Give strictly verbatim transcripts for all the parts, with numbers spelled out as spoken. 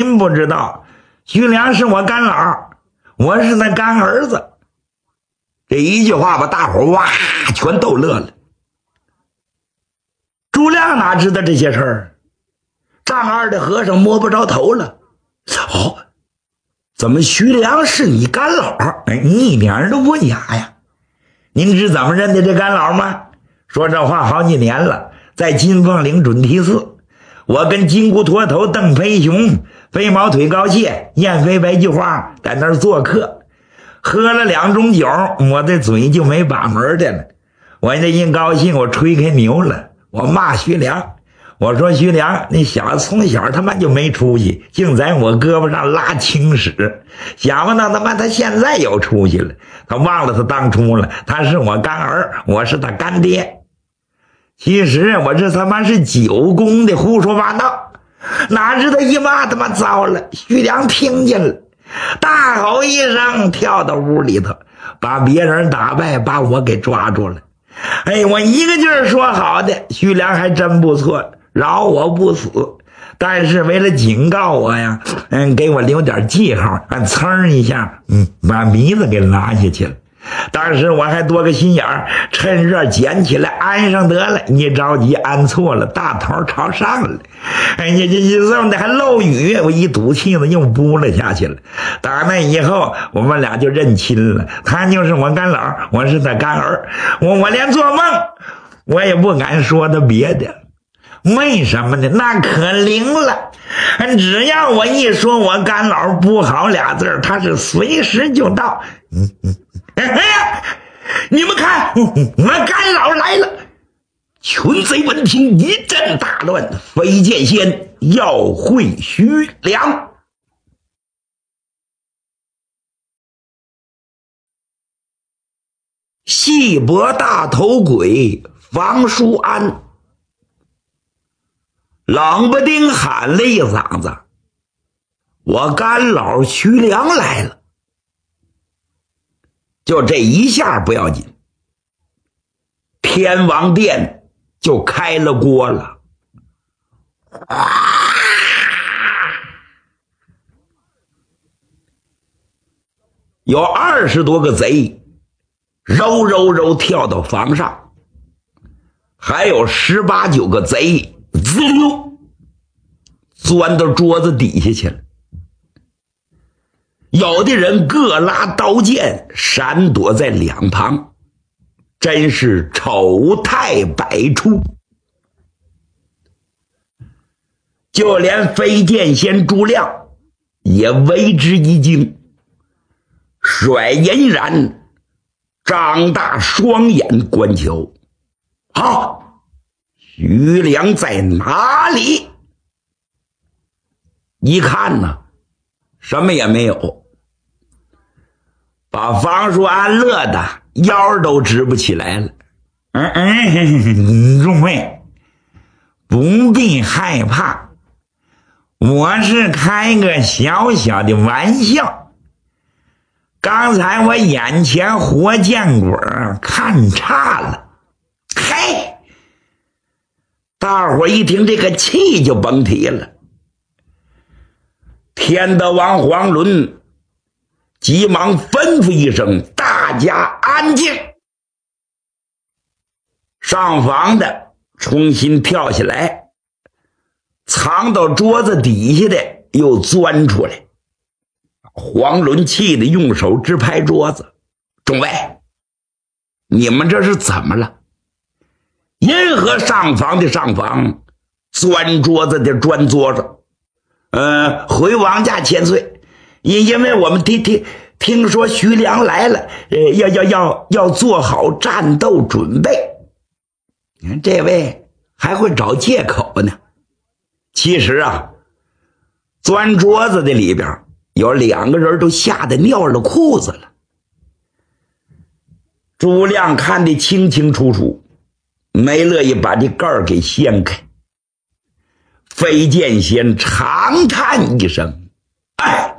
您不知道，徐良是我干老，我是他干儿子。”这一句话把大伙哇全逗乐了。朱亮哪知道这些事儿？丈二的和尚摸不着头了。哦，怎么徐良是你干老？哎，你一点都不假呀。您知怎么认的这干老吗？说这话好几年了，在金凤岭准提寺，我跟金箍脱头、邓飞熊、飞毛腿高蟹、燕飞白菊花在那儿做客，喝了两盅酒，我的嘴就没把门的了。我这一高兴，我吹开牛了，我骂徐良，我说徐良，那小子从小他妈就没出息，净在我胳膊上拉青屎，想不到他妈他现在有出息了，他忘了他当初了，他是我干儿，我是他干爹。其实我这他妈是九公的胡说八道，哪知道一骂他妈糟了，徐良听见了，大吼一声跳到屋里头，把别人打败，把我给抓住了。哎，我一个劲儿说好的，徐良还真不错，饶我不死，但是为了警告我呀，嗯，给我留点记号，按噌一下，嗯，把鼻子给拉下去了。当时我还多个心眼儿，趁热捡起来安上得了，一着急安错了，大头朝上了。哎呀，这这这么的还漏雨，我一赌气子又扑了下去了。打那以后，我们俩就认亲了，他就是我干老，我是他干儿。我我连做梦我也不敢说他别的，为什么呢？那可灵了，只要我一说我干老不好俩字儿，他是随时就到。嗯嗯。哎呀，你们看，我干老来了！群贼闻听一阵大乱，飞剑仙要会徐良。细脖大头鬼房叔安，冷不丁喊了一嗓子：“我干老徐良来了！”就这一下不要紧，天王殿就开了锅了。有二十多个贼揉揉揉跳到房上，还有十八九个贼滋溜钻到桌子底下去了。有的人各拉刀剑闪躲在两旁，真是丑态百出。就连飞剑仙朱亮也为之一惊，甩银然张大双眼观瞧。好，徐良在哪里？一看呢，什么也没有，把房叔安乐的腰都直不起来了。嗯嗯，众位不必害怕，我是开个小小的玩笑。刚才我眼前活见鬼看差了。嘿，大伙一听这个气就甭提了。天德王黄伦急忙吩咐一声：“大家安静！”上房的重新跳下来，藏到桌子底下的又钻出来。黄伦气得用手直拍桌子：“众位，你们这是怎么了？因何上房的上房，钻桌子的钻桌子？呃，回王家千岁，因因为我们听听听说徐良来了，呃，要要要要做好战斗准备。”你看这位还会找借口呢。其实啊，钻桌子的里边有两个人都吓得尿了裤子了。朱亮看得清清楚楚，没乐意把这盖儿给掀开。飞剑仙长叹一声：“哎，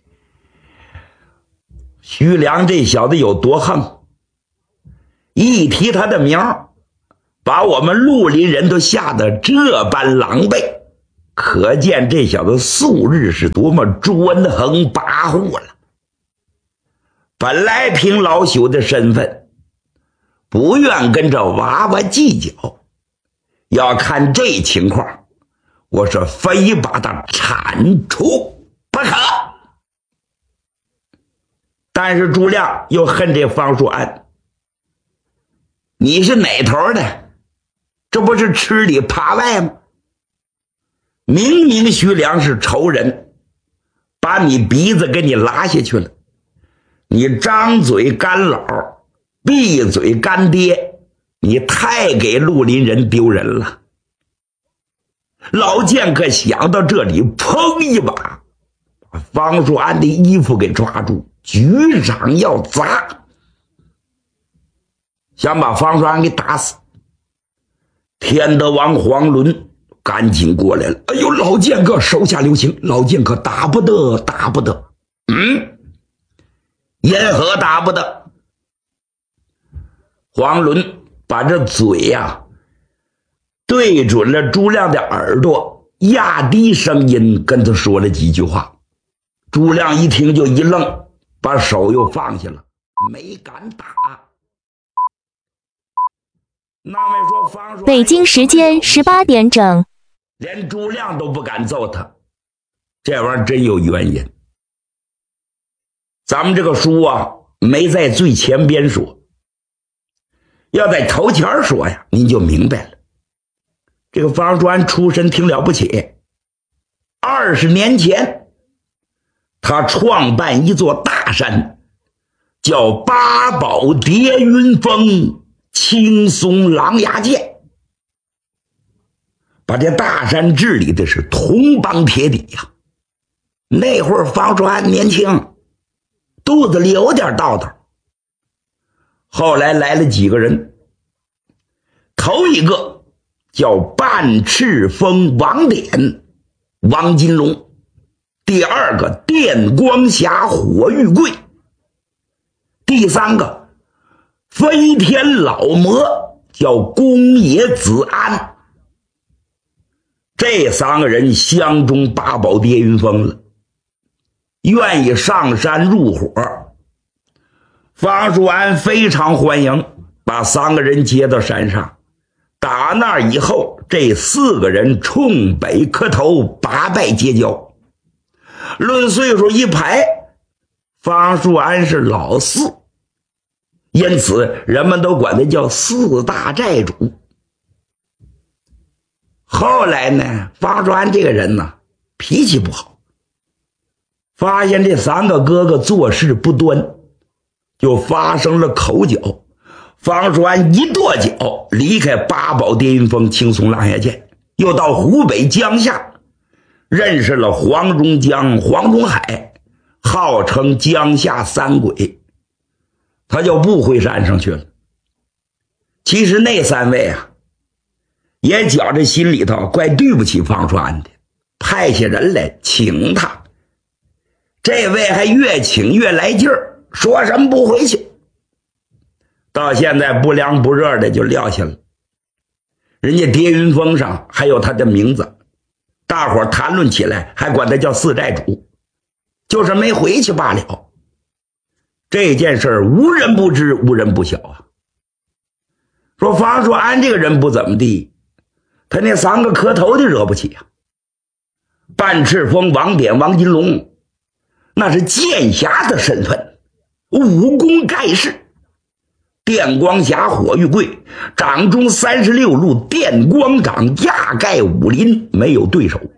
徐良这小子有多横，一提他的名儿，把我们绿林人都吓得这般狼狈。 可见这小子素日是多么专横跋扈了。本来凭老朽的身份，不愿跟这娃娃计较，要看这情况，我是非把他铲除不可。但是朱亮又恨这方树安，你是哪头的？这不是吃里扒外吗？明明徐良是仇人，把你鼻子给你拉下去了，你张嘴干老，闭嘴干爹，你太给绿林人丢人了。老剑客想到这里，砰一把把方树安的衣服给抓住，举掌要砸，想把方树安给打死。天德王黄伦赶紧过来了，哎呦，老剑客手下留情，老剑客打不得打不得。嗯，因何打不得？黄伦把这嘴呀、啊、对准了朱亮的耳朵，压低声音跟他说了几句话。朱亮一听就一愣，把手又放下了，没敢打。那位说方北京时间十八点整， 连朱亮都不敢揍他，这玩意儿真有原因。咱们这个书啊，没在最前边说，要在头前说呀，您就明白了。这个方树安出身挺了不起，二十年前，他创办一座大山，叫八宝叠云峰青松狼牙剑，把这大山治理的是铜帮铁底呀、啊。那会儿方树安年轻，肚子里有点道道。后来来了几个人，头一个叫半赤峰王典王金龙，第二个电光侠火玉贵，第三个飞天老魔叫宫野子安。这三个人相中八宝叠云峰了，愿意上山入伙。方树安非常欢迎，把三个人接到山上。打那以后，这四个人冲北磕头，八拜结交。论岁数一排，方树安是老四，因此人们都管他叫四大寨主。后来呢，方树安这个人呢，脾气不好，发现这三个哥哥做事不端，就发生了口角。方树安一跺脚，离开八宝叠云峰青松狼牙剑，又到湖北江夏，认识了黄忠江、黄忠海，号称江夏三鬼，他就不回山上去了。其实那三位啊，也觉着心里头怪对不起方树安的，派下人来请他。这位还越请越来劲儿，说什么不回去。到现在不凉不热的就撂下了，人家叠云峰上还有他的名字，大伙谈论起来还管他叫四寨主，就是没回去罢了。这件事无人不知，无人不晓啊。说方树安这个人不怎么地，他那三个磕头的惹不起啊。半赤峰王典王金龙那是剑侠的身份，武功盖世。电光侠火玉贵，掌中三十六路电光掌，压盖武林，没有对手。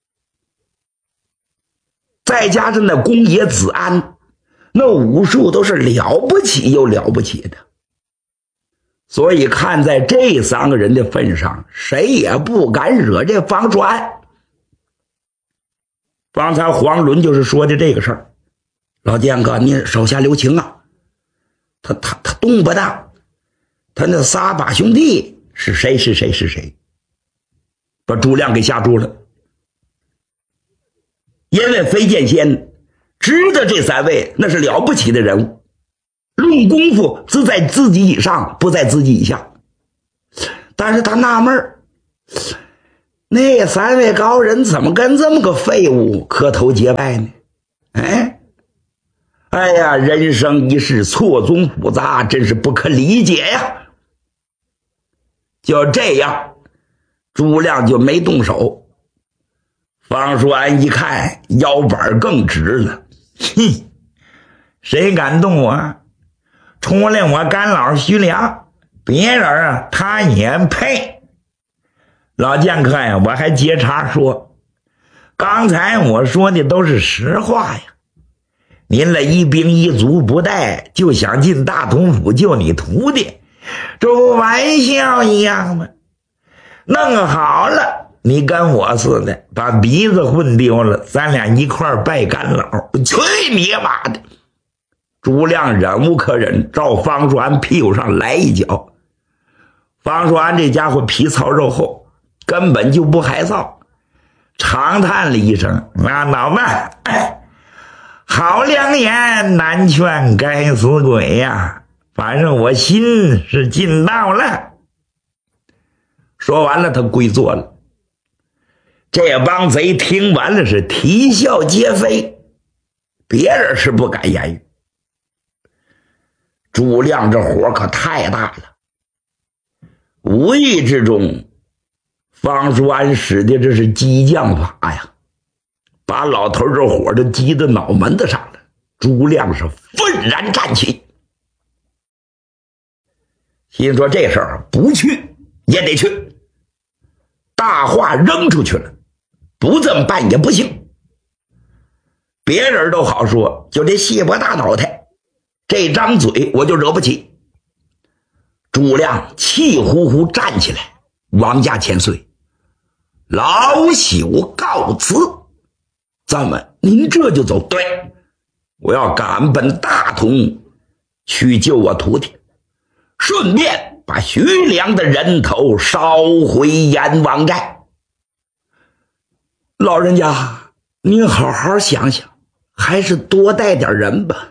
再加上那宫野子安，那武术都是了不起又了不起的。所以看在这三个人的份上，谁也不敢惹这方树安。方才黄伦就是说的这个事儿，老剑哥你手下留情啊，他他他动不当，他那仨把兄弟是谁是谁是谁，把朱亮给吓住了。因为飞剑仙知道这三位那是了不起的人物，论功夫只在自己以上，不在自己以下。但是他纳闷， 那三位高人怎么跟这么个废物磕头结拜呢？哎，哎呀，人生一世错综复杂，真是不可理解呀。就这样，朱亮就没动手。方叔安一看，腰板更直了。哼，谁敢动我？除了我干老徐良，别人啊，他也配。老剑客呀，我还接茬说，刚才我说的都是实话呀。您那一兵一卒不带，就想进大同府救你徒弟，这不玩笑一样吗？弄好了，你跟我似的，把鼻子混丢了，咱俩一块拜干老。去你妈的！朱亮忍无可忍，照方叔安屁股上来一脚。方叔安这家伙皮糙肉厚，根本就不害臊，长叹了一声：“那老伴，哎，好良言难劝该死鬼呀！反正我心是尽到了。”说完了，他跪坐了。这帮贼听完了是啼笑皆非，别人是不敢言语。朱亮这火可太大了，无意之中，方叔安使的这是激将法呀，把老头这火都激到脑门子上了。朱亮是愤然站起，心说这事儿不去也得去，大话扔出去了，不这么办也不行。别人都好说，就这谢伯大脑袋这张嘴我就惹不起。朱亮气呼呼站起来，王家千岁，老朽告辞。怎么您这就走？对，我要赶奔大同去救我徒弟，顺便把徐良的人头烧回阎王寨。老人家，您好好想想，还是多带点人吧。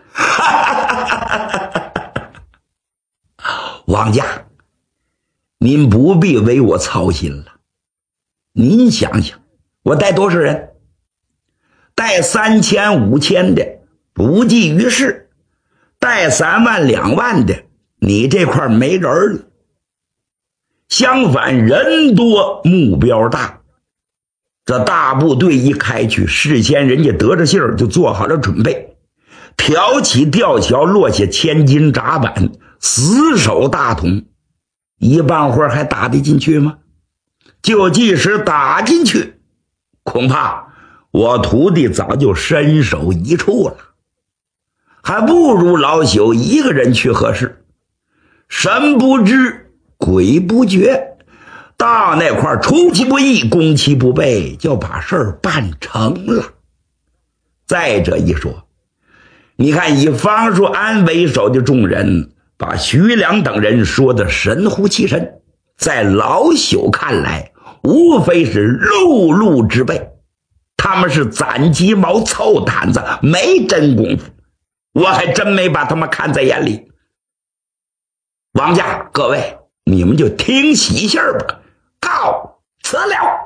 王家，您不必为我操心了。您想想，我带多少人？带三千五千的不计于事，带三万两万的你这块没人了。相反，人多目标大，这大部队一开去，事先人家得着信儿就做好了准备，挑起吊桥，落下千斤闸板，死守大同。一半会儿还打得进去吗？就即使打进去，恐怕我徒弟早就身首异处了，还不如老朽一个人去合适。神不知鬼不觉，到那块出其不意，攻其不备，就把事儿办成了。再者一说，你看以方叔安为首的众人把徐良等人说的神乎其神，在老朽看来无非是碌碌之辈，他们是攒鸡毛凑胆子，没真功夫，我还真没把他们看在眼里。王家各位，你们就听喜信儿吧，告辞了。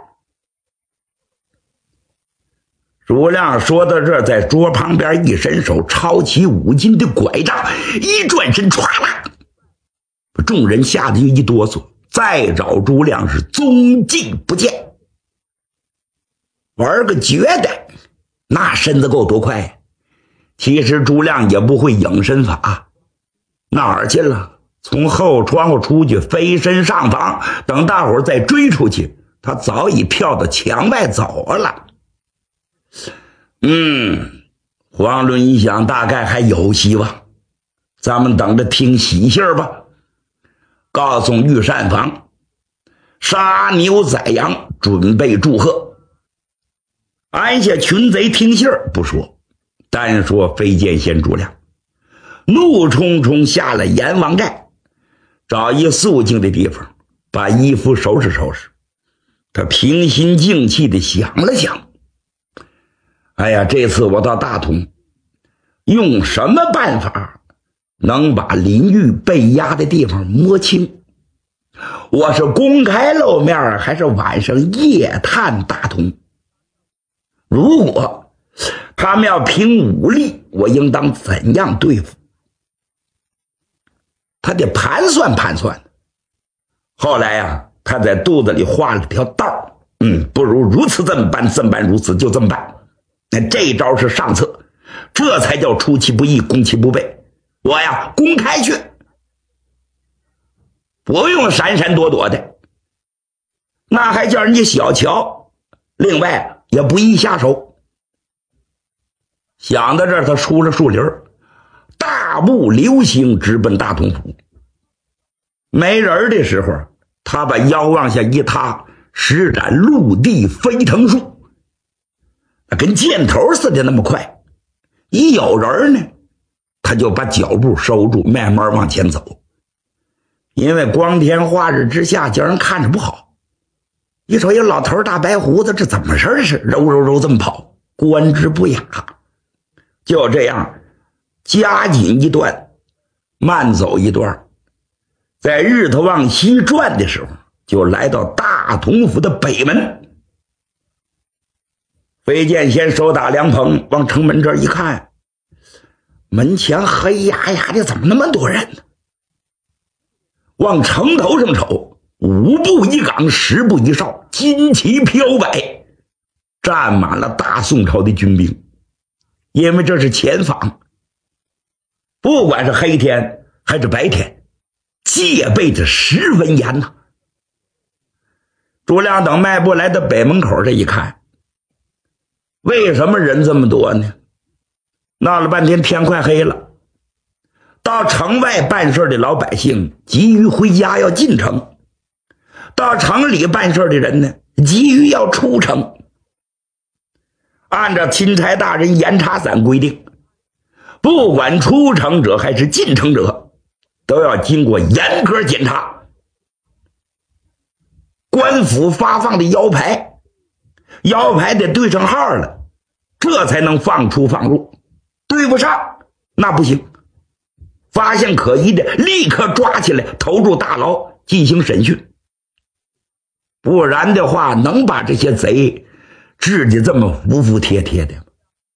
朱亮说到这儿，在桌旁边一伸手，抄起五斤的拐杖，一转身，歘啦，众人吓得就一哆嗦，再找朱亮是踪迹不见。玩个绝的，那身子够多快呀！其实朱亮也不会隐身法，哪儿去了？从后窗户出去，飞身上房，等大伙儿再追出去，他早已跳到墙外走了。嗯，黄伦一想，大概还有希望，咱们等着听喜信儿吧。告诉御膳房，杀牛宰羊，准备祝贺。按下群贼听信儿不说，单说飞剑仙朱亮怒冲冲下了阎王寨，找一肃静的地方，把衣服收拾收拾。他平心静气地想了想，哎呀，这次我到大同，用什么办法能把林玉被压的地方摸清？ 我是公开露面还是晚上夜探大同？如果他们要凭武力，我应当怎样对付？他得盘算盘算。后来呀、啊，他在肚子里画了条道，嗯，不如如此这么办，这么办如此就这么办。那这招是上策，这才叫出其不意，攻其不备。我呀，公开去，不用闪闪躲躲的，那还叫人家小瞧。另外也不易下手。想到这儿，他出了树林，大步流星直奔大同府。没人的时候，他把腰往下一塌，施展陆地飞腾术，跟箭头似的那么快。一有人呢，他就把脚步收住，慢慢往前走。因为光天化日之下，叫人看着不好。一瞅一老头大白胡子，这怎么事儿？是揉揉揉这么跑，观之不雅。就这样，加紧一段，慢走一段，在日头往西转的时候，就来到大同府的北门。飞剑先手打凉棚，往城门这儿一看，门前黑压压的，怎么那么多人呢？往城头上瞅，五步一岗，十步一哨，旌旗飘摆，站满了大宋朝的军兵。因为这是前访，不管是黑天还是白天，戒备的十分严呐。朱亮等迈步来到北门口，这一看，为什么人这么多呢？闹了半天，天快黑了。到城外办事的老百姓急于回家要进城，到城里办事的人呢，急于要出城。按照钦差大人严查散规定，不管出城者还是进城者，都要经过严格检查。官府发放的腰牌，腰牌得对上号了，这才能放出放入，对不上那不行。发现可疑的，立刻抓起来投入大牢进行审讯，不然的话能把这些贼治得这么服服帖帖的吗？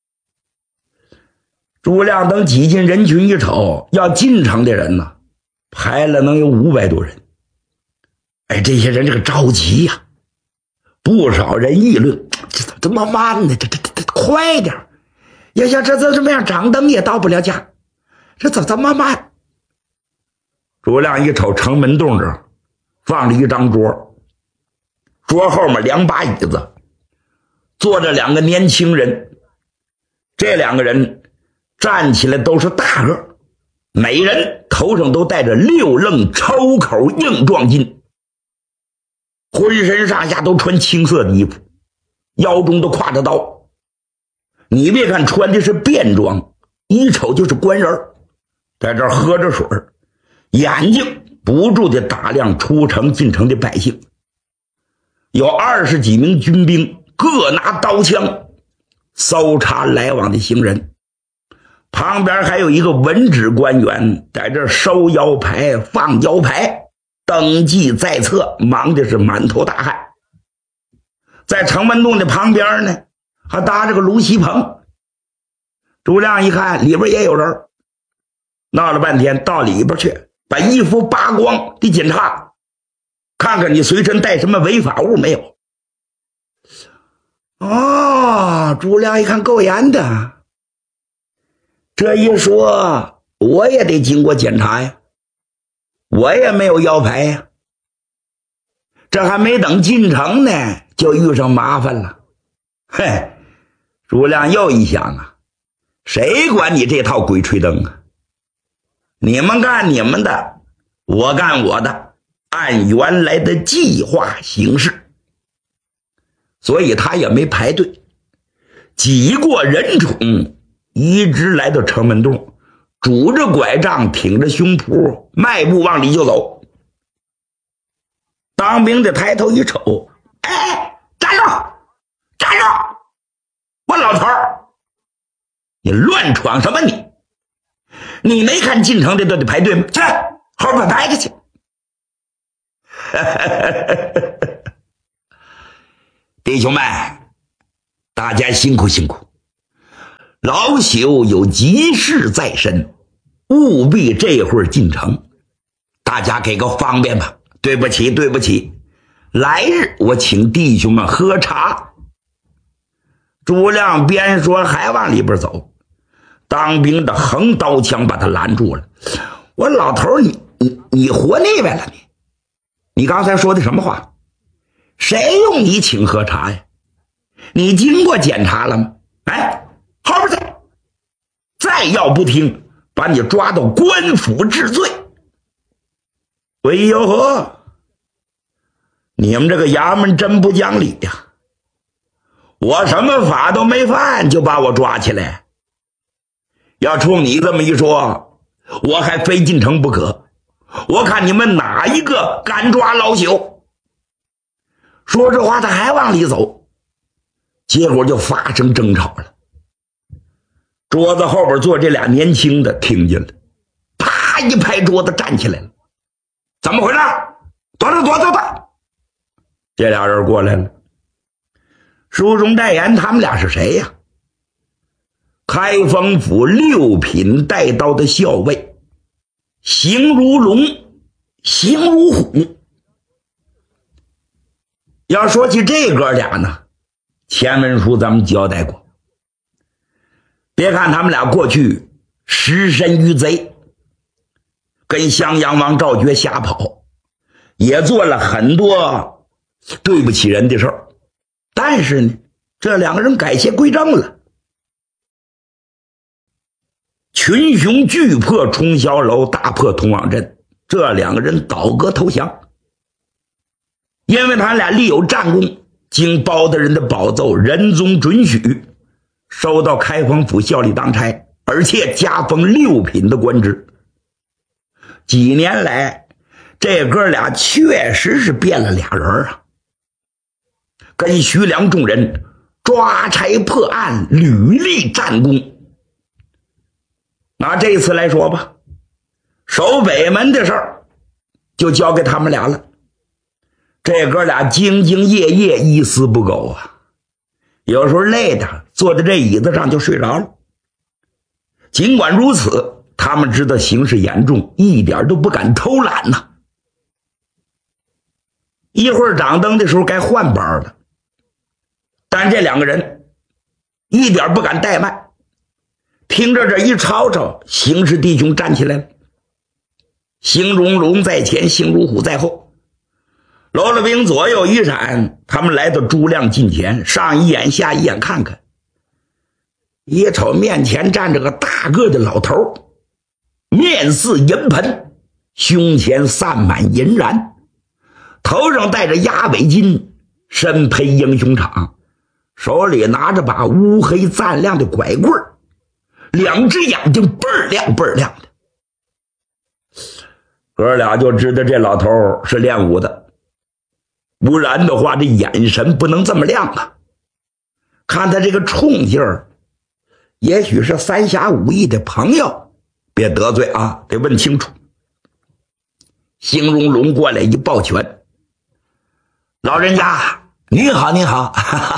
朱亮等挤进人群一瞅，要进城的人呢，排了能有五百多人。哎，这些人这个着急呀、啊，不少人议论，这怎么这么慢呢？这这这快点！呀呀，这这这么样，掌灯也到不了家，这怎么这么慢？朱亮一瞅，城门洞这放了一张桌，桌后面两把椅子，坐着两个年轻人。这两个人站起来都是大个，每人头上都戴着六楞超口硬壮金，浑身上下都穿青色的衣服，腰中都挎着刀。你别看穿的是便装，一瞅就是官人，在这儿喝着水，眼睛不住地打量出城进城的百姓。有二十几名军兵，各拿刀枪搜查来往的行人。旁边还有一个文职官员在这收腰牌放腰牌，登记在册，忙的是满头大汗。在城门洞的旁边呢，还搭着个芦席棚。朱亮一看里边也有人，闹了半天到里边去，把衣服扒光得检查，看看你随身带什么违法物没有。哦，朱亮一看够严的，这一说我也得经过检查呀，我也没有腰牌呀。这还没等进城呢，就遇上麻烦了。嘿，朱亮又一想啊，谁管你这套鬼吹灯啊？你们干你们的，我干我的，按原来的计划行事。所以他也没排队，挤过人宠，一直来到城门洞，拄着拐杖，挺着胸脯，迈步往里就走。当兵的抬头一瞅，哎，站住！站住！我老头儿，你乱闯什么你？你没看进城的都得排队吗？去，后边排着去。 弟兄们，大家辛苦辛苦，老朽有急事在身，务必这会儿进城，大家给个方便吧。对不起对不起，来日我请弟兄们喝茶。诸亮边说还往里边走，当兵的横刀枪把他拦住了。我老头，你你你活腻歪了你？你刚才说的什么话？谁用你请喝茶呀？你经过检查了吗？哎，后边再再要不听，把你抓到官府治罪。哎呦呵，你们这个衙门真不讲理呀！我什么法都没犯就把我抓起来，要冲你这么一说，我还非进城不可。我看你们哪一个敢抓老朽？说这话他还往里走，结果就发生争吵了。桌子后边坐这俩年轻的听见了，啪一拍桌子站起来了。怎么回事？躲躲躲躲躲！这俩人过来了。书中代言他们俩是谁呀？开封府六品带刀的校尉，形如龙，形如虎。要说起这哥俩呢，前文书咱们交代过。别看他们俩过去失身于贼，跟襄阳王赵觉瞎跑，也做了很多对不起人的事儿，但是呢，这两个人改邪归正了。群雄巨破冲霄楼，大破通往镇，这两个人倒戈投降。因为他俩立有战功，经包大人的保奏，仁宗准许，收到开封府效力当差，而且加封六品的官职。几年来，这哥俩确实是变了俩人啊，跟徐良众人抓差破案，屡立战功。拿这次来说吧，守北门的事儿就交给他们俩了。这哥俩兢兢业业，一丝不苟啊，有时候累的坐在这椅子上就睡着了。尽管如此，他们知道形势严重，一点都不敢偷懒呐。一会儿掌灯的时候该换班了，但这两个人一点不敢怠慢。听着这一吵吵，形势弟兄站起来了，形如龙在前，形如虎在后。罗了兵左右一闪，他们来到朱亮近前，上一眼下一眼看看，一瞅面前站着个大个的老头，面似银盆，胸前散满银髯，头上戴着鸭尾巾，身披英雄氅，手里拿着把乌黑锃亮的拐棍，两只眼睛倍儿亮倍儿亮的。哥俩就知道这老头是练武的，不然的话这眼神不能这么亮啊。看他这个冲劲儿，也许是三侠五义的朋友，别得罪啊，得问清楚。形如龙过来一抱拳，老人家您好您好，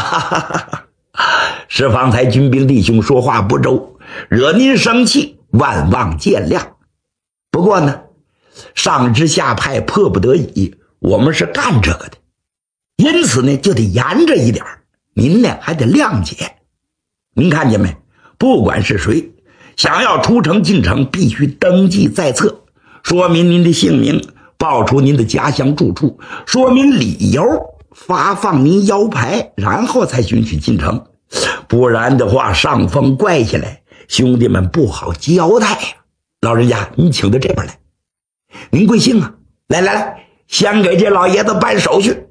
是方才军兵弟兄说话不周，惹您生气，万望见谅。不过呢，上知下派，迫不得已，我们是干这个的，因此呢就得严着一点，您呢还得谅解。您看见没？不管是谁想要出城进城，必须登记在册，说明您的姓名，报出您的家乡住处，说明理由，发放您腰牌，然后才允许进城。不然的话，上峰怪下来，兄弟们不好交代呀。老人家，您请到这边来，您贵姓啊？来来来，先给这老爷子办手续。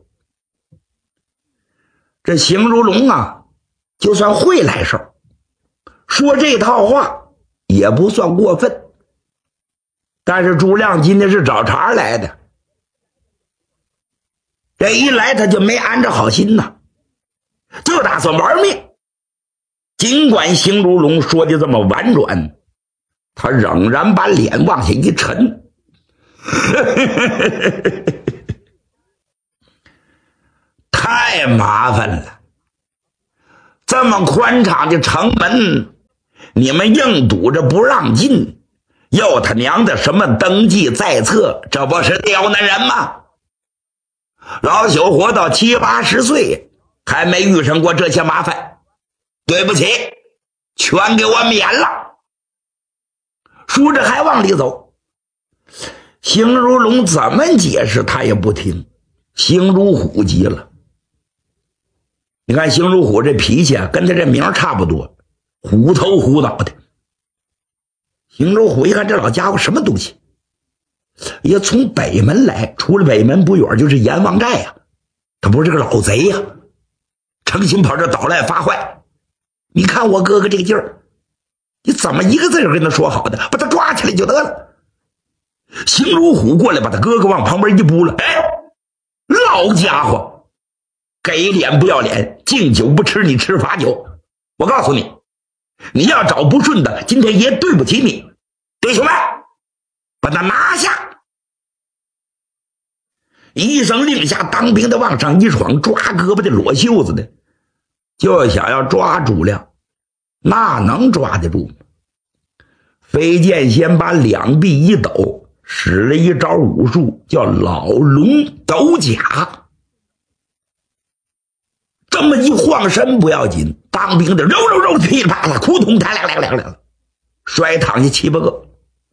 这形如龙啊，就算会来事儿，说这套话也不算过分。但是朱亮今天是找茬来的，这一来他就没安着好心呐，就打算玩命。尽管形如龙说的这么婉转，他仍然把脸往下一沉。 太麻烦了，这么宽敞的城门，你们硬堵着不让进，又他娘的什么登记在册，这不是刁难人吗？老朽活到七八十岁，还没遇上过这些麻烦，对不起，全给我免了。说着还往里走，邢如龙怎么解释他也不听。邢如虎急了，你看邢如虎这脾气啊，跟他这名差不多，虎头虎脑的。邢如虎一看这老家伙什么东西，也从北门来，出了北门不远就是阎王寨呀、啊，他不是这个老贼呀、啊，诚心跑这捣乱发坏。你看我哥哥这个劲儿，你怎么一个字跟他说好的，把他抓起来就得了。邢如虎过来把他哥哥往旁边一扑了，哎，老家伙，给脸不要脸，敬酒不吃你吃罚酒。我告诉你，你要找不顺的，今天爷对不起你。弟兄们，把他拿下！一声令下，当兵的往上一闯，抓胳膊的裸袖子的，就想要抓朱亮，那能抓得住吗？飞剑先把两臂一抖，使了一招武术，叫老龙斗甲。这么一晃身不要紧，当兵的肉肉肉噼里啪啦，扑通弹亮亮亮亮，摔躺下七八个。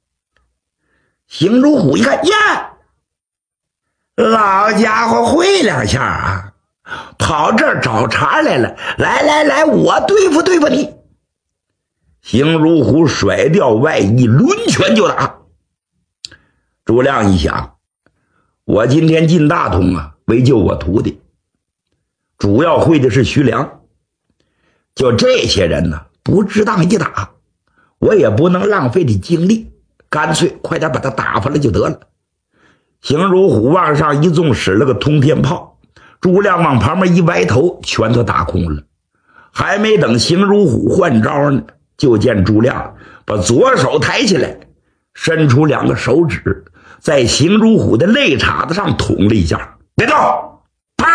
邢如虎一看呀，老家伙会两下啊，跑这儿找茬来了，来来来，我对付对付你。邢如虎甩掉外衣，抡拳就打。朱亮一想，我今天进大同啊，为救我徒弟，主要会的是徐良，就这些人呢，不值当一打，我也不能浪费的精力，干脆快点把他打发了就得了。邢如虎往上一纵，使了个通天炮，朱亮往旁边一歪头，拳头打空了。还没等邢如虎换招呢，就见朱亮把左手抬起来，伸出两个手指，在邢如虎的肋叉子上捅了一下，别动，啪！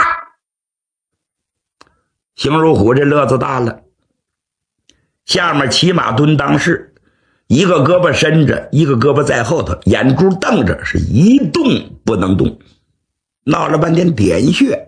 邢如虎这乐子大了，下面骑马蹲当势，一个胳膊伸着，一个胳膊在后头，眼珠瞪着，是一动不能动，闹了半天点穴。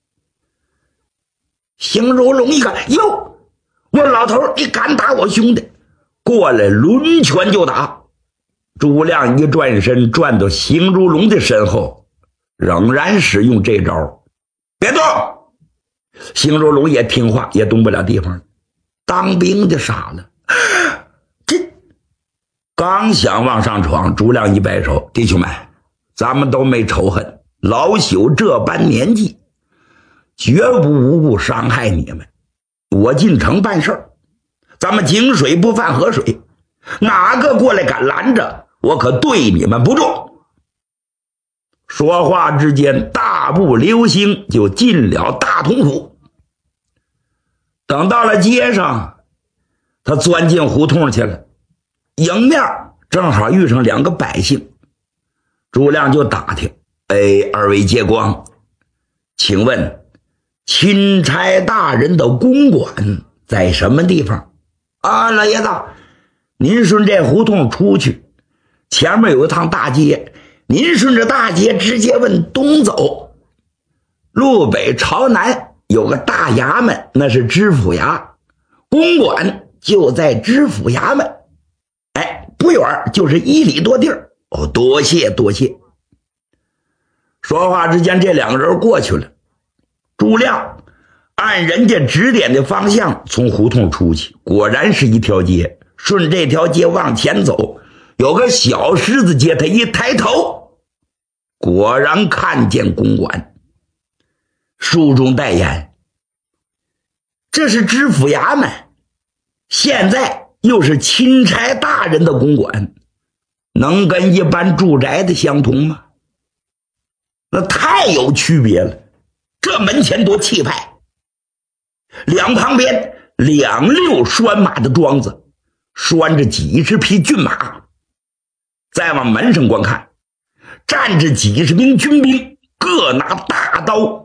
邢如龙一看，哟，我老头你敢打我兄弟，过来抡拳就打。朱亮一转身转到邢如龙的身后，仍然使用这招，别动。邢如龙也听话，也动不了地方。当兵的傻了，这刚想往上闯，朱亮一摆手，弟兄们，咱们都没仇恨，老朽这般年纪绝不无故伤害你们，我进城办事儿，咱们井水不犯河水，哪个过来敢拦着，我可对你们不住。说话之间，大步流星就进了大同府。等到了街上，他钻进胡同去了，迎面正好遇上两个百姓。朱亮就打听，哎，二位借光，请问钦差大人的公馆在什么地方？啊，老爷子，您顺这胡同出去，前面有一趟大街，您顺着大街直接问东走，路北朝南有个大衙门，那是知府衙，公馆就在知府衙门，哎，不远就是一里多地儿。哦，多谢多谢。说话之间，这两个人过去了。朱亮按人家指点的方向从胡同出去，果然是一条街，顺这条街往前走，有个小狮子街，他一抬头，果然看见公馆，书中代言，这是知府衙门，现在又是钦差大人的公馆，能跟一般住宅的相同吗？那太有区别了。这门前多气派，两旁边两溜拴马的庄子，拴着几十匹骏马。再往门上观看，站着几十名军兵，各拿大刀，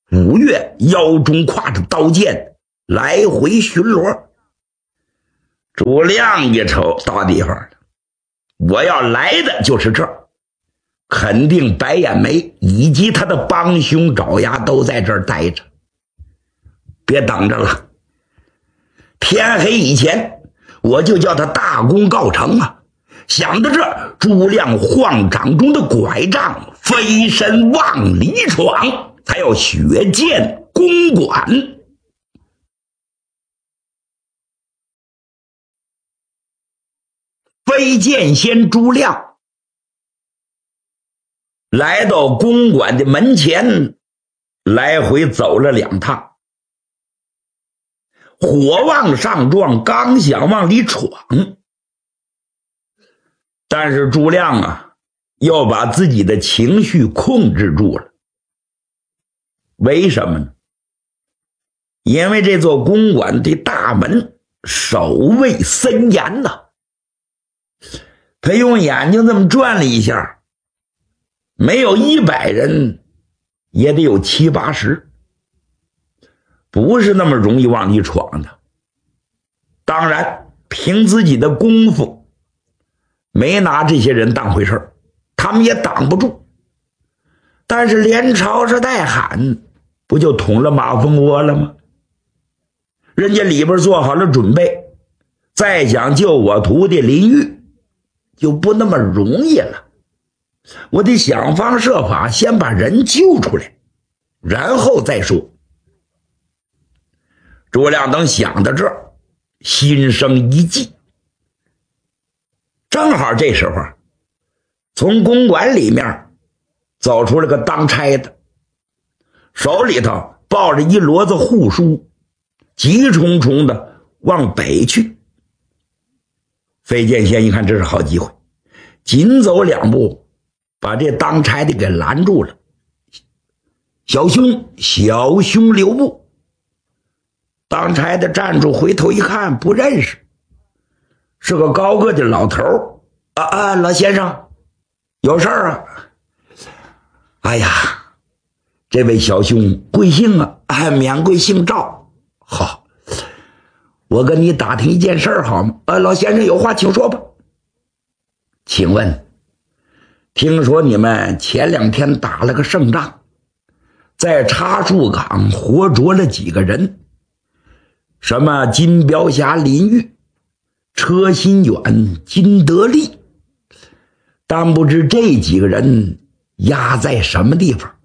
五月腰中挎着刀剑，来回巡逻。朱亮一瞅，到地方了，我要来的就是这儿，肯定白眼梅以及他的帮凶爪牙都在这儿待着，别等着了，天黑以前我就叫他大功告成啊！想到这，朱亮晃掌中的拐杖飞身往里闯，他要血溅公馆。飞剑仙朱亮来到公馆的门前，来回走了两趟，火往上撞，刚想往里闯，但是朱亮啊，要把自己的情绪控制住了。为什么呢？因为这座公馆的大门守卫森严呐。他用眼睛这么转了一下，没有一百人也得有七八十，不是那么容易往里闯的。当然凭自己的功夫没拿这些人当回事儿，他们也挡不住。但是连吵着带喊，不就捅了马蜂窝了吗？人家里边做好了准备，再想救我徒弟林玉就不那么容易了。我得想方设法先把人救出来，然后再说。朱亮等想到这儿，心生一计。正好这时候从公馆里面走出了个当差的，手里头抱着一摞子户书，急冲冲的往北去。飞剑仙一看这是好机会，紧走两步把这当差的给拦住了。小兄小兄留步。当差的站住，回头一看不认识，是个高个的老头。啊啊，老先生有事儿啊？哎呀，这位小兄贵姓啊？哎，免贵姓赵。好，我跟你打听一件事儿好吗？啊，老先生有话请说吧。请问，听说你们前两天打了个胜仗，在茶树岗活捉了几个人，什么金标侠林玉、车心远、金德利，但不知这几个人压在什么地方。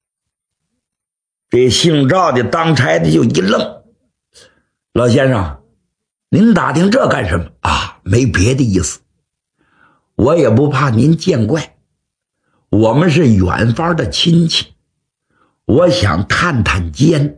这姓赵的当差的就一愣，老先生，您打听这干什么啊？没别的意思，我也不怕您见怪，我们是远方的亲戚，我想探探监。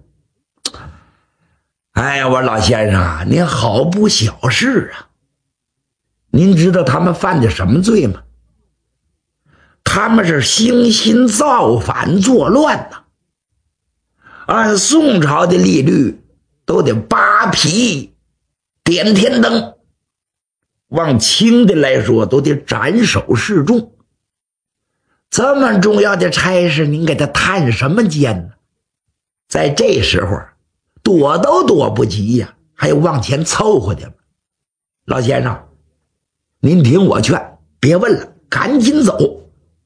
哎呀，我说老先生啊，您好不小事啊！您知道他们犯的什么罪吗？他们是兴心造反作乱呐！按宋朝的例律，都得扒皮点天灯；往清的来说，都得斩首示众。这么重要的差事，您给他探什么监呢？在这时候躲都躲不及呀，还有往前凑合的吗？老先生，您听我劝，别问了，赶紧走。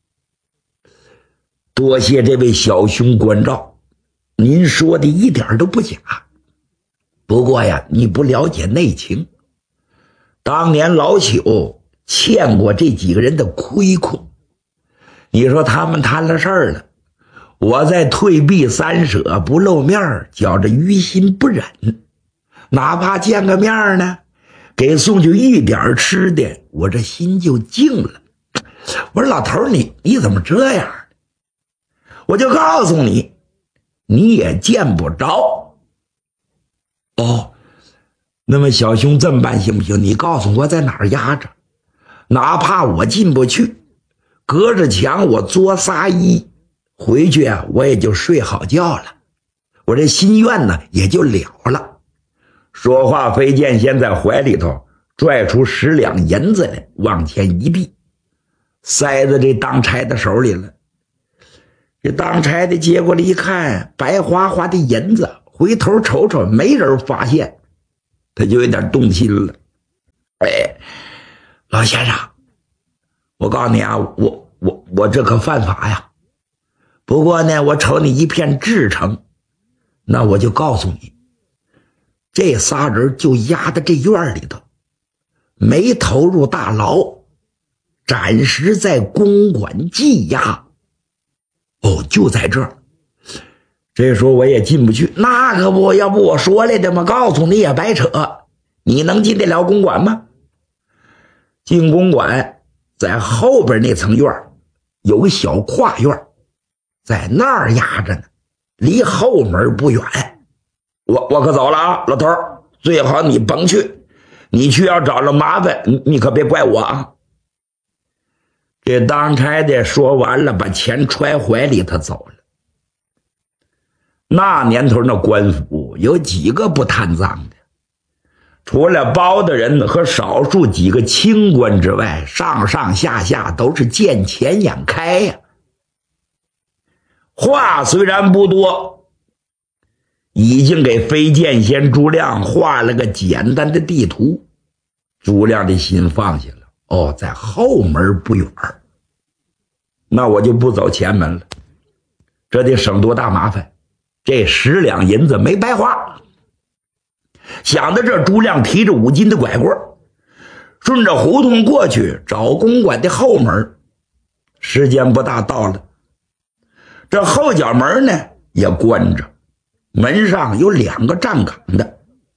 多谢这位小兄关照，您说的一点都不假。不过呀，你不了解内情，当年老朽欠过这几个人的亏空，你说他们摊了事儿了，我在退避三舍不露面，觉着于心不忍，哪怕见个面呢，给送去一点吃的，我这心就静了。我说老头你你怎么这样？我就告诉你，你也见不着。哦，那么小兄这么办行不行？你告诉我在哪儿压着，哪怕我进不去，隔着墙我作仨揖，回去啊我也就睡好觉了，我这心愿呢也就了了。说话，飞剑先在怀里头拽出十两银子来，往前一递，塞在这当差的手里了。 这当差的接过来一看，白花花的银子，回头瞅瞅，没人发现，他就有点动心了。哎，老先生，我告诉你啊，我我我这可犯法呀。不过呢，我瞅你一片至诚，那我就告诉你，这仨人就压在这院里头，没投入大牢，暂时在公馆羁押。哦，就在这儿。这时候我也进不去，那可不，要不我说来的吗？告诉你也白扯。你能进得了公馆吗？进公馆，在后边那层院有个小跨院，在那儿压着呢，离后门不远。我我可走了啊，老头，最好你甭去，你去要找了麻烦，你你可别怪我啊。这当差的说完了，把钱揣怀里头走了。那年头那官府有几个不贪赃的？除了包大人和少数几个清官之外，上上下下都是见钱眼开呀。话虽然不多，已经给飞剑仙朱亮画了个简单的地图，朱亮的心放下了。哦，在后门不远，那我就不走前门了，这得省多大麻烦，这十两银子没白花。想到这，朱亮提着五斤的拐棍，顺着胡同过去找公馆的后门。时间不大到了，这后角门呢也关着，门上有两个站岗的。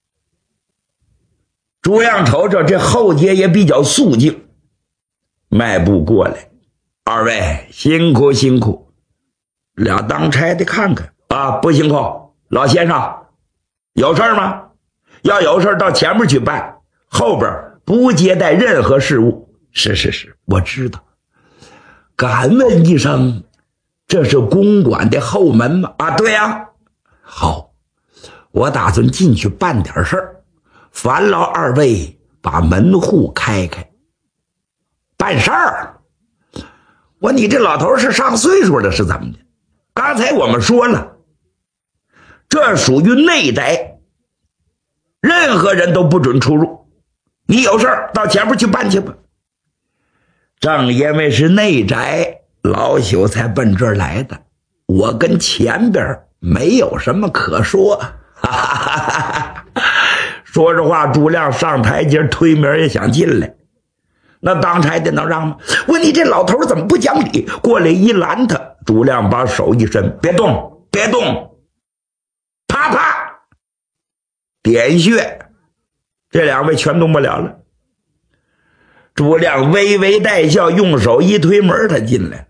朱亮瞅瞅这后街也比较肃静，迈步过来，二位辛苦辛苦。俩当差的看看啊，不辛苦。老先生有事吗？要有事到前面去办，后边不接待任何事务。是是是，我知道。敢问一声，这是公馆的后门吗？啊，对呀。好，我打算进去办点事儿，烦劳二位把门户开开。办事儿？我你这老头是上岁数了是怎么的？刚才我们说了，这属于内宅，任何人都不准出入。你有事儿到前面去办去吧。正因为是内宅，老朽才奔这儿来的。我跟前边没有什么可说。哈哈哈哈，说实话，朱亮上台阶推门也想进来，那当差的能让吗？问你这老头怎么不讲理？过来一拦他，朱亮把手一伸，别动别动，啪啪点穴，这两位全动不了了。朱亮微微带笑，用手一推门，他进来。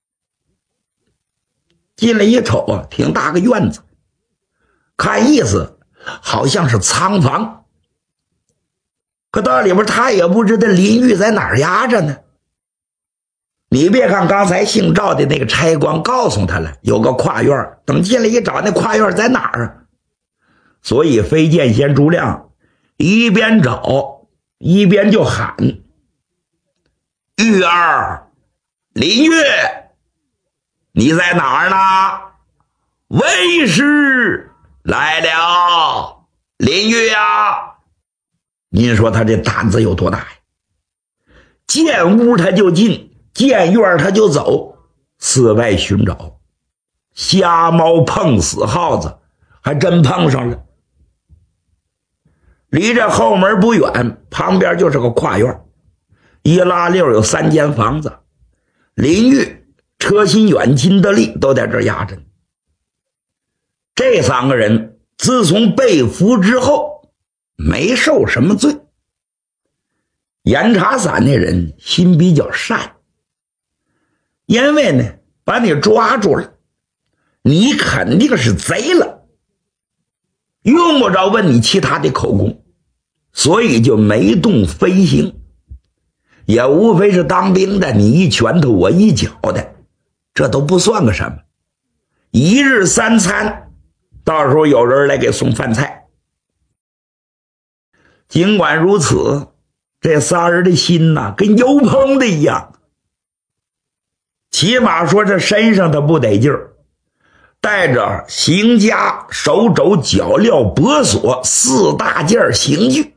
进来一瞅啊，挺大个院子，看意思好像是仓房。可到里边他也不知道林玉在哪儿压着呢。你别看刚才姓赵的那个差官告诉他了有个跨院，等进来一找，那跨院在哪儿啊？所以飞剑仙朱亮一边找一边就喊：玉儿，林玉，你在哪儿呢？为师来了，林玉啊！您说他这胆子有多大呀？见屋他就进，见院他就走，四外寻找，瞎猫碰死耗子，还真碰上了。离这后门不远，旁边就是个跨院，一拉溜有三间房子，林玉、车心远、金德利都在这压着呢。这三个人自从被俘之后没受什么罪。严查散那人心比较善，因为呢把你抓住了，你肯定是贼了，用不着问你其他的口供，所以就没动飞行，也无非是当兵的，你一拳头我一脚的，这都不算个什么。一日三餐，到时候有人来给送饭菜。尽管如此，这仨人的心呐、啊，跟油烹的一样。 起码说这身上他不得劲儿，带着行枷、手肘、脚镣、帛锁四大件刑具，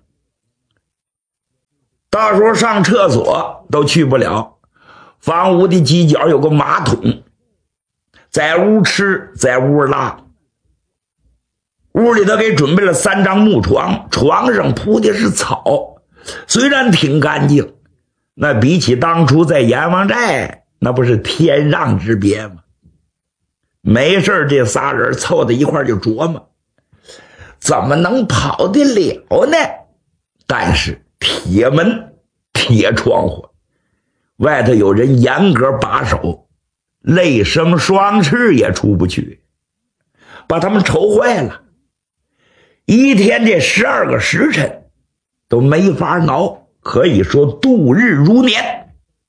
到时候上厕所都去不了。房屋的犄角有个马桶，在屋吃，在屋拉。屋里头给准备了三张木床，床上铺的是草，虽然挺干净，那比起当初在阎王寨那不是天壤之别吗？没事，这仨人凑在一块就琢磨怎么能跑得了呢？但是铁门铁窗户，外头有人严格把守，累生双翅也出不去，把他们愁坏了。一天这十二个时辰都没法挠，可以说度日如年。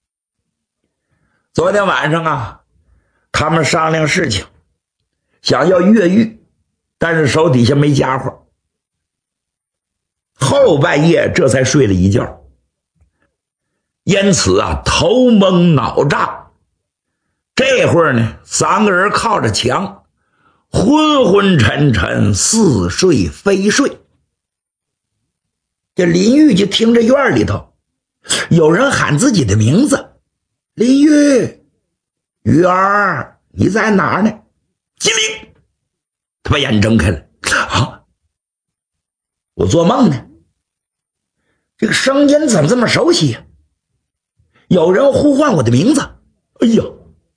昨天晚上啊，他们商量事情，想要越狱，但是手底下没家伙，后半夜这才睡了一觉，因此啊头蒙脑胀。这会儿呢，三个人靠着墙昏昏沉沉，似睡非睡。这林玉就听着院里头有人喊自己的名字，林玉，玉儿，你在哪儿呢？金灵，他把眼睁开了，啊，我做梦呢，这个声音怎么这么熟悉呀？有人呼唤我的名字。哎呀，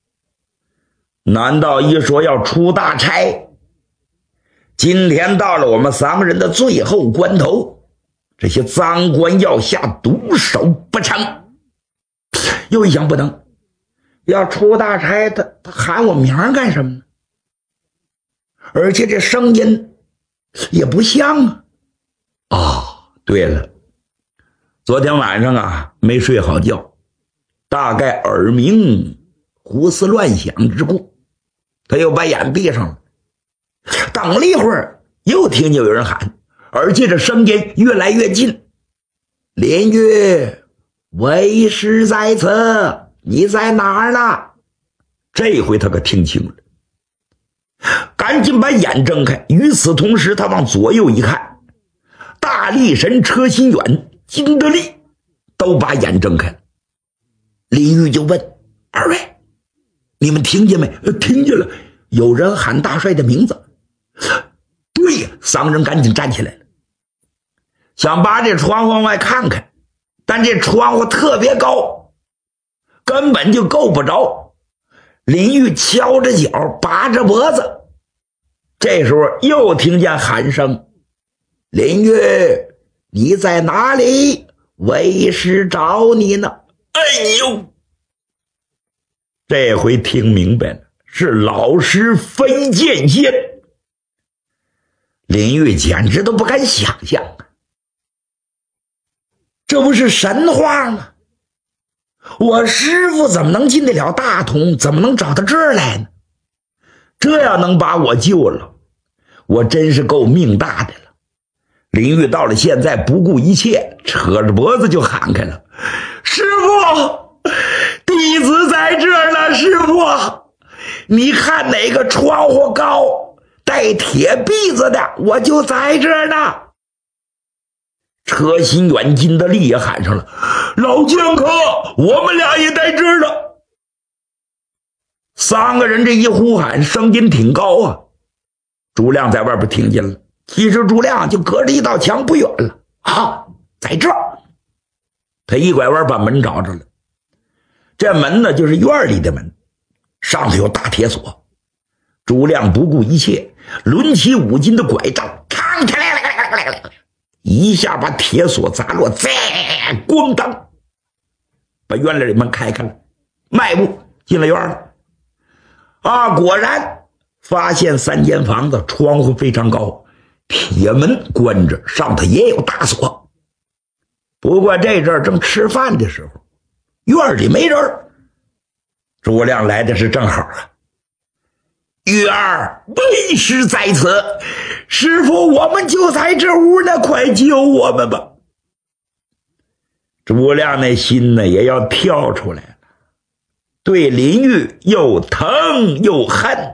难道一说要出大差？今天到了我们三个人的最后关头，这些赃官要下毒手不成？又一想，不能，要出大差，他他喊我名儿干什么呢？而且这声音也不像啊。哦，对了，昨天晚上啊没睡好觉，大概耳鸣胡思乱想之故，他又把眼闭上了。等了一会儿，又听见有人喊，而且这声音越来越近。林玉，为师在此，你在哪儿呢？这回他可听清了，赶紧把眼睁开。与此同时，他往左右一看，大力神车心远、金德利都把眼睁开了。林玉就问：二位，你们听见没？听见了，有人喊大帅的名字。对呀，三个人赶紧站起来了，想把这窗户往外看看，但这窗户特别高，根本就够不着。林玉敲着脚，拔着脖子。这时候又听见喊声：林玉，你在哪里？为师找你呢。哎呦，这回听明白了，是老师飞剑仙。林玉简直都不敢想象啊，这不是神话吗？我师父怎么能进得了大同，怎么能找到这儿来呢？这要能把我救了，我真是够命大的了。林玉到了现在不顾一切，扯着脖子就喊开了：师父，弟子在这儿呢，师父，你看哪个窗户高，带铁篦子的，我就在这儿呢。车心远金的力也喊上了：老剑客，我们俩也在这儿呢。三个人这一呼喊，声音挺高啊。朱亮在外边听见了，其实朱亮就隔着一道墙不远了啊，在这儿。他一拐弯把门找着了，这门呢就是院里的门，上头有大铁锁。朱亮不顾一切，抡起五斤的拐杖，扛起来了，一下把铁锁砸落，再咣当，把院里门开开了，迈步进了院了。啊，果然发现三间房子，窗户非常高，铁门关着，上头也有大锁。不过这阵儿正吃饭的时候，院里没人。朱亮来的是正好啊。玉儿，为师在此，师父，我们就在这屋呢，快救我们吧。朱亮那心呢也要跳出来了， 对林玉又疼又恨。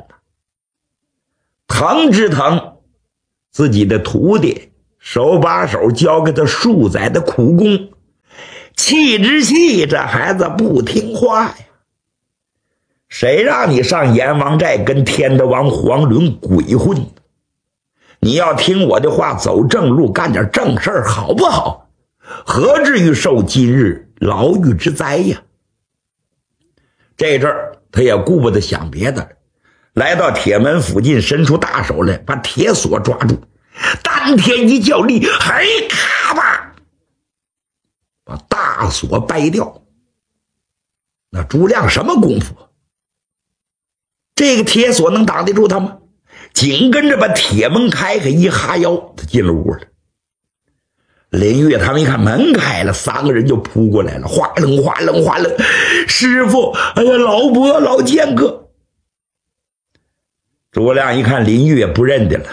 疼之疼，自己的徒弟手把手教给他数载的苦功；气之气，这孩子不听话呀。谁让你上阎王寨跟天德王黄伦鬼混？你要听我的话，走正路，干点正事儿，好不好？何至于受今日牢狱之灾呀？这阵儿他也顾不得想别的了，来到铁门附近，伸出大手来，把铁锁抓住，丹田一较力，嘿，咔吧，把大锁掰掉。那朱亮什么功夫？这个铁锁能挡得住他吗？紧跟着把铁门开开，一哈腰，他进了屋了。林月他们一看门开了，三个人就扑过来了，哗楞哗楞哗楞，师傅，哎呀，老伯，老剑哥。诸葛亮一看林月不认得了，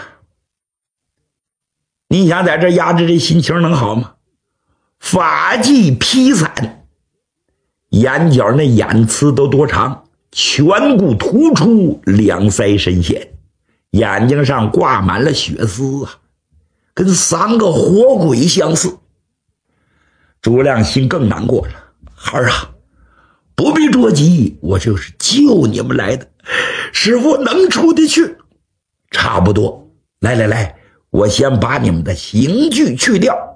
你想在这压着这心情能好吗？发髻披散，眼角那眼刺都多长，颧骨突出，两腮深陷，眼睛上挂满了血丝啊，跟三个活鬼相似。诸葛亮心更难过了，孩儿啊，不必着急，我就是救你们来的，师傅能出得去。差不多，来来来，我先把你们的刑具去掉。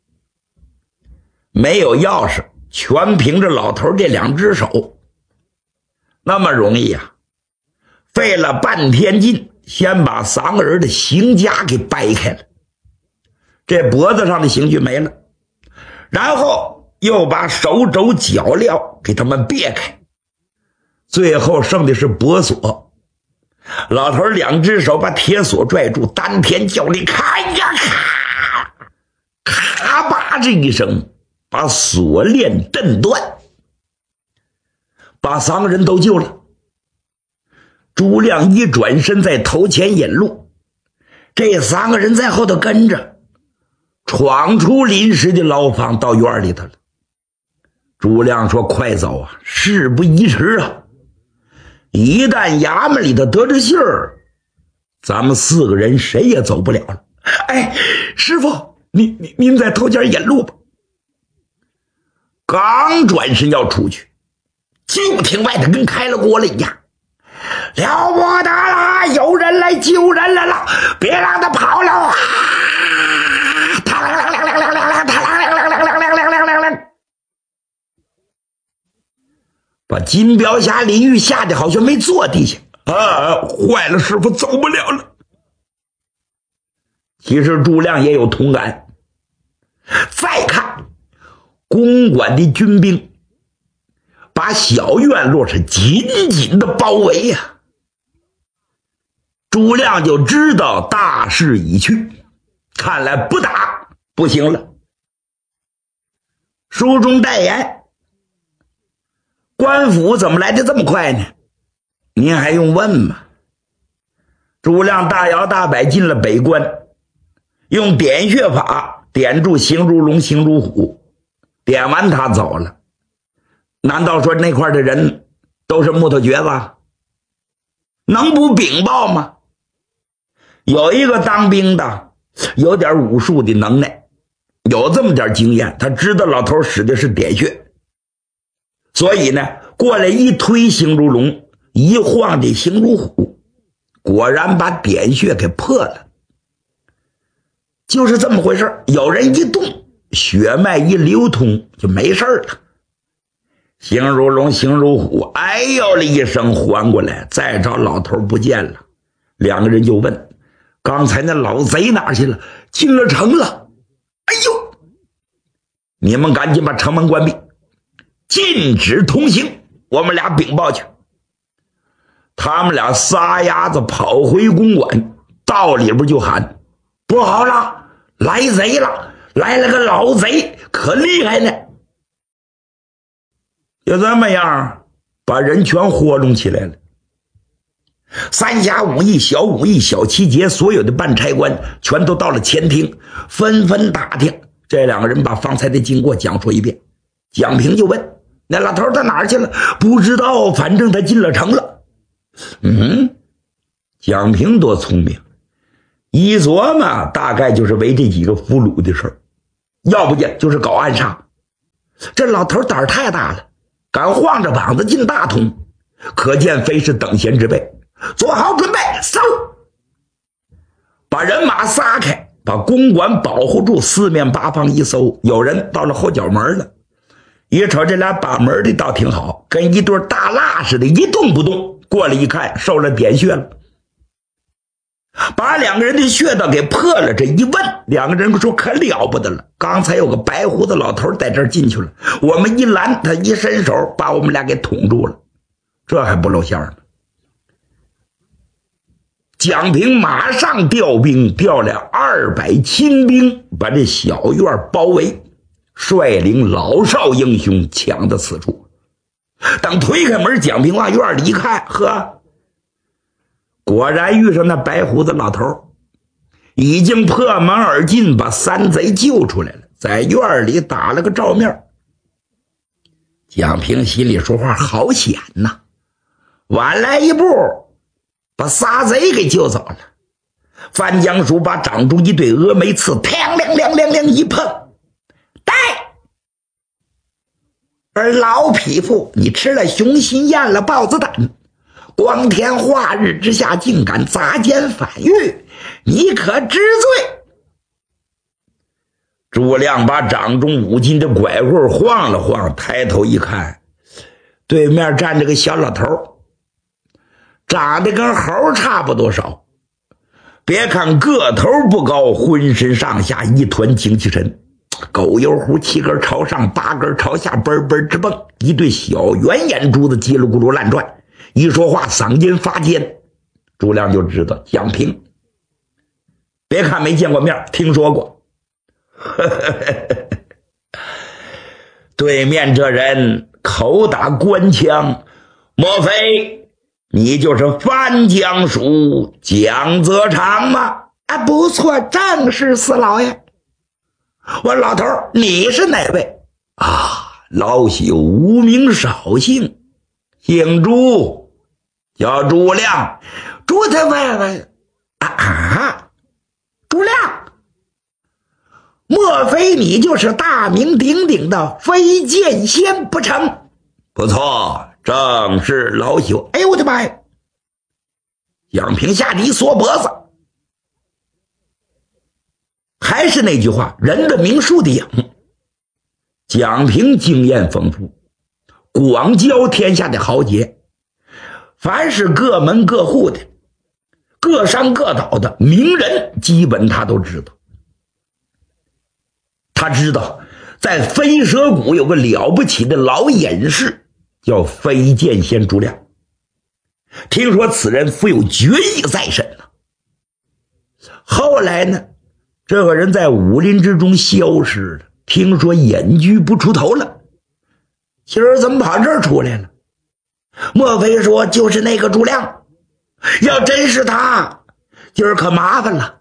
没有钥匙，全凭着老头这两只手，那么容易呀、啊？费了半天劲，先把三个人的刑枷给掰开了，这脖子上的刑具没了，然后又把手肘脚镣给他们别开，最后剩的是脖锁。老头两只手把铁锁拽住，丹田较力，咔呀咔，咔吧这一声，把锁链震断，把三个人都救了。朱亮一转身在头前引路，这三个人在后头跟着，闯出临时的牢房，到院里头了。朱亮说：“快走啊，事不宜迟啊！一旦衙门里头得着信儿，咱们四个人谁也走不了了。”哎，师傅，您您您在头前引路吧。刚转身要出去，就听外头跟开了锅了一样，了不得了，有人来救人来了，别让他跑了啊！把金彪侠林玉吓得好像没坐地下啊！坏了，师傅走不了了。其实朱亮也有同感。再看公馆的军兵把小院落是紧紧的包围呀、啊，朱亮就知道大势已去，看来不打不行了。书中代言，官府怎么来的这么快呢？您还用问吗？朱亮大摇大摆进了北关，用点穴法点住邢如龙、邢如虎，点完他走了。难道说那块的人都是木头橛子？能不禀报吗？有一个当兵的有点武术的能耐，有这么点经验，他知道老头使的是点穴，所以呢过来一推邢如龙，一晃的邢如虎，果然把点穴给破了。就是这么回事，有人一动，血脉一流通，就没事了。邢如龙、邢如虎哎呦了一声还过来，再找老头不见了。两个人就问，刚才那老贼哪去了？进了城了。哎呦，你们赶紧把城门关闭，禁止通行，我们俩禀报去。他们俩撒丫子跑回公馆，到里边就喊，不好了，来贼了，来了个老贼，可厉害呢。就这么样把人全活动起来了。三侠五义、小五义、小七节，所有的办差官全都到了前厅，纷纷打听。这两个人把方才的经过讲述一遍。蒋平就问， 那老头到哪儿去了？不知道，反正他进了城了。嗯，蒋平多聪明，一琢磨大概就是为这几个俘虏的事儿，要不然就是搞暗杀。这老头胆儿太大了，敢晃着膀子进大同，可见非是等闲之辈。做好准备，搜！把人马撒开，把公馆保护住，四面八方一搜，有人到了后角门了。一瞅这俩把门的倒挺好，跟一对大蜡似的，一动不动。过来一看，受了点穴了，把两个人的穴道给破了。这一问，两个人说可了不得了，刚才有个白胡子老头在这儿进去了，我们一拦他，一伸手把我们俩给捅住了，这还不露馅呢。蒋平马上调兵，调了二百亲兵，把这小院包围，率领老少英雄抢到此处。等推开门，蒋平往院里一看，呵，果然遇上那白胡子老头，已经破门而进，把三贼救出来了，在院里打了个照面。蒋平心里说话，好险呐，晚来一步，把仨贼给救走了。范江叔把掌中一对峨眉刺嘡亮亮亮亮一碰，带而老匹夫，你吃了熊心咽了豹子胆，光天化日之下竟敢砸奸反狱，你可知罪？诸亮把掌中五斤的拐棍晃了晃，抬头一看，对面站着个小老头，长得跟猴差不多少，别看个头不高，浑身上下一团精气神，狗油胡七根朝上，八根朝下，嘣嘣直蹦，一对小圆眼珠子叽里咕噜乱转，一说话嗓音发尖。诸亮就知道蒋平，别看没见过面，听说过。对面这人口打官腔，莫非你就是范江署蒋泽长吗？啊，不错，正是四老爷。我老头，你是哪位啊？老朽无名少姓，姓朱，叫朱亮。朱太尉尉啊啊！朱亮，莫非你就是大名鼎鼎的飞剑仙不成？不错，正是老朽。哎呦我的妈呀！蒋平吓得一缩脖子。还是那句话，人的名树的影。蒋平经验丰富，广交天下的豪杰，凡是各门各户的、各商各岛的名人，基本他都知道。他知道在飞蛇谷有个了不起的老隐士，叫飞剑仙朱亮。听说此人富有绝艺在身呢。后来呢，这个人在武林之中消失了，听说隐居不出头了。今儿怎么跑这儿出来了？莫非说就是那个朱亮？要真是他，今儿可麻烦了。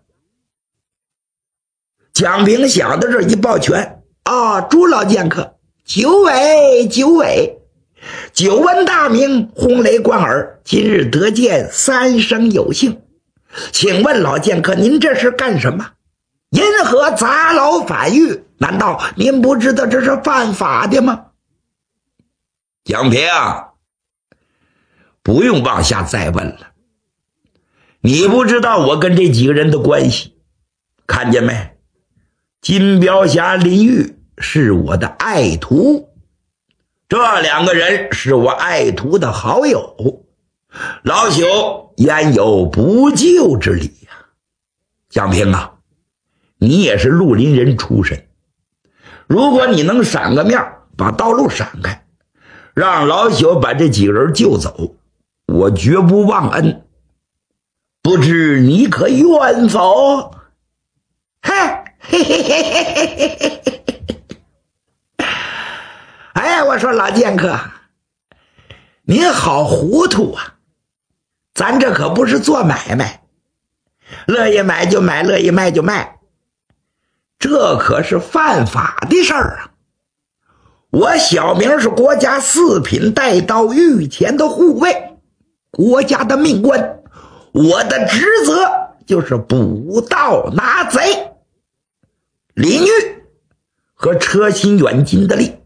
蒋平想到这一抱拳，啊、哦，朱老剑客，久违久违，久闻大名，轰雷贯耳，今日得见，三生有幸。请问老剑客，您这是干什么？因何砸牢反狱？难道您不知道这是犯法的吗？蒋平，不用往下再问了。你不知道我跟这几个人的关系，看见没？金彪侠林玉是我的爱徒，这两个人是我爱徒的好友，老朽焉有不救之理呀、啊？蒋平啊，你也是绿林人出身，如果你能闪个面，把道路闪开，让老朽把这几个人救走，我绝不忘恩，不知你可愿否？嘿嘿嘿嘿嘿嘿嘿嘿！哎呀，我说老剑客，您好糊涂啊！咱这可不是做买卖，乐意买就买，乐意卖就卖，这可是犯法的事儿啊！ 我小名是国家四品带刀御前的护卫，国家的命官，我的职责就是捕盗拿贼。李煜和车心远近的力